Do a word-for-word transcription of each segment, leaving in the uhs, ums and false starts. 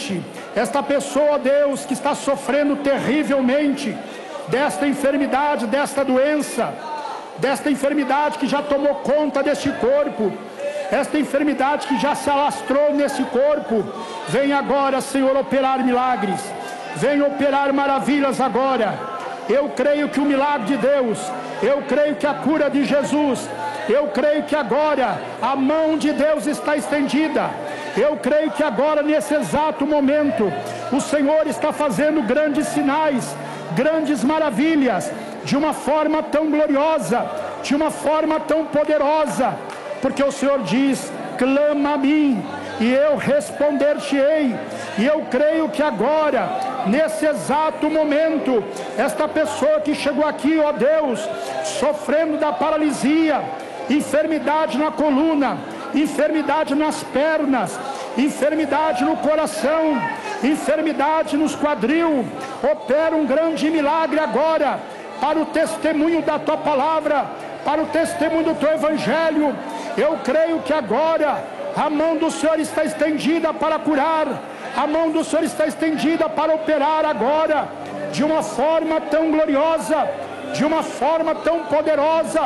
noite, esta pessoa, ó Deus, que está sofrendo terrivelmente desta enfermidade, desta doença, desta enfermidade que já tomou conta deste corpo, esta enfermidade que já se alastrou nesse corpo, vem agora, Senhor, operar milagres, vem operar maravilhas agora. Eu creio que o milagre de Deus, eu creio que a cura de Jesus, eu creio que agora a mão de Deus está estendida. Eu creio que agora, nesse exato momento, o Senhor está fazendo grandes sinais, grandes maravilhas, de uma forma tão gloriosa, de uma forma tão poderosa, porque o Senhor diz: clama a mim e eu responder-te-ei. E eu creio que agora, nesse exato momento, esta pessoa que chegou aqui, ó Deus, sofrendo da paralisia, enfermidade na coluna, enfermidade nas pernas, enfermidade no coração, enfermidade nos quadril, opera um grande milagre agora, para o testemunho da tua palavra, para o testemunho do teu evangelho. Eu creio que agora a mão do Senhor está estendida para curar, a mão do Senhor está estendida para operar agora, de uma forma tão gloriosa, de uma forma tão poderosa.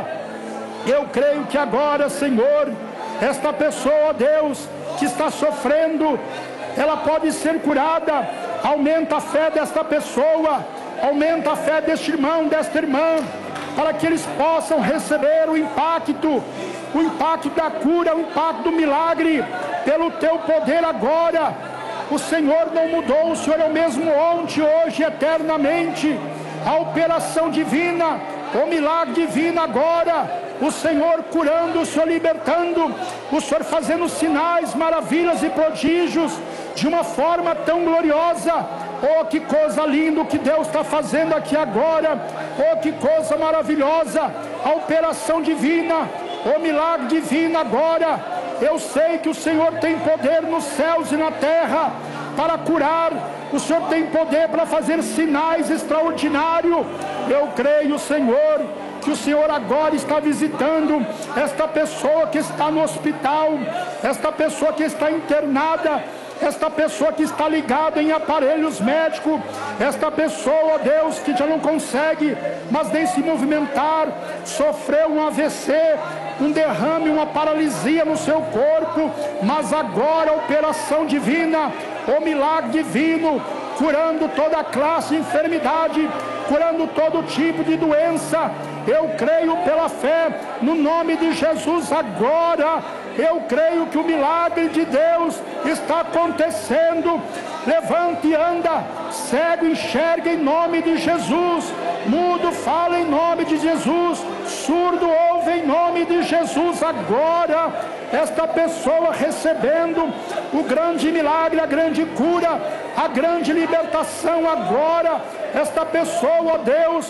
Eu creio que agora, Senhor, esta pessoa, Deus, que está sofrendo, ela pode ser curada. Aumenta a fé desta pessoa, aumenta a fé deste irmão, desta irmã, para que eles possam receber o impacto, o impacto da cura, o impacto do milagre, pelo teu poder agora. O Senhor não mudou, o Senhor é o mesmo ontem, hoje, eternamente. A operação divina, o milagre divino agora, o Senhor curando, o Senhor libertando, o Senhor fazendo sinais, maravilhas e prodígios, de uma forma tão gloriosa. Oh, que coisa linda que Deus está fazendo aqui agora. Oh, que coisa maravilhosa, a operação divina, o milagre divino agora. Eu sei que o Senhor tem poder nos céus e na terra para curar, o Senhor tem poder para fazer sinais extraordinários. Eu creio, Senhor, que o Senhor agora está visitando esta pessoa que está no hospital, esta pessoa que está internada, esta pessoa que está ligada em aparelhos médicos, esta pessoa, Deus, que já não consegue mais nem se movimentar, sofreu um A V C, um derrame, uma paralisia no seu corpo, mas agora a operação divina, o milagre divino, curando toda classe de enfermidade, curando todo tipo de doença. Eu creio pela fé, no nome de Jesus agora. Eu creio que o milagre de Deus está acontecendo. Levante e anda, cego enxerga em nome de Jesus, mudo fala em nome de Jesus, surdo ouve em nome de Jesus agora. Esta pessoa recebendo o grande milagre, a grande cura, a grande libertação agora. Esta pessoa, ó Deus,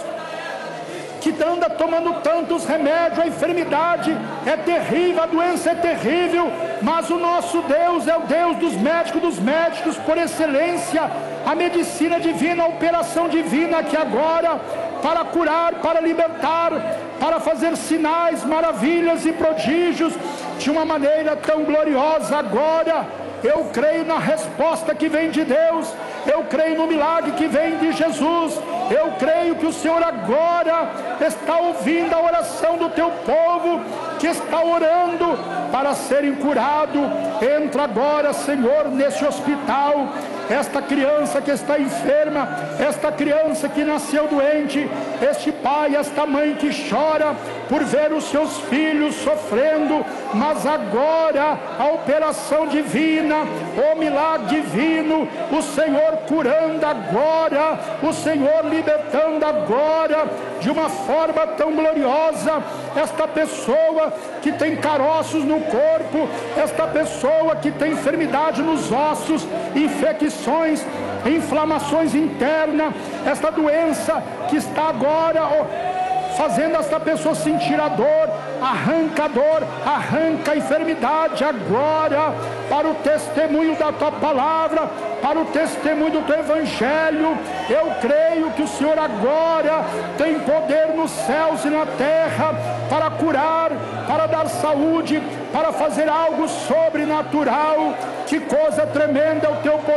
que anda tomando tantos remédios, a enfermidade é terrível, a doença é terrível, mas o nosso Deus é o Deus dos médicos dos médicos por excelência, a medicina divina, a operação divina aqui agora, para curar, para libertar, para fazer sinais, maravilhas e prodígios, de uma maneira tão gloriosa agora. Eu creio na resposta que vem de Deus, eu creio no milagre que vem de Jesus, eu creio que o Senhor agora está ouvindo a oração do teu povo, que está orando para serem curados. Entra agora, Senhor, nesse hospital, esta criança que está enferma, esta criança que nasceu doente, este pai, esta mãe que chora por ver os seus filhos sofrendo, mas agora a operação divina, o milagre divino, o Senhor curando agora, o Senhor libertando agora, de uma forma tão gloriosa. Esta pessoa que tem caroços no corpo, esta pessoa que tem enfermidade nos ossos, infecções, inflamações internas, esta doença que está agora fazendo esta pessoa sentir a dor, arranca a dor, arranca a enfermidade agora, para o testemunho da tua palavra, para o testemunho do teu evangelho. Eu creio que o Senhor agora tem poder nos céus e na terra para curar, para dar saúde, para fazer algo sobrenatural. Que coisa tremenda é o teu poder.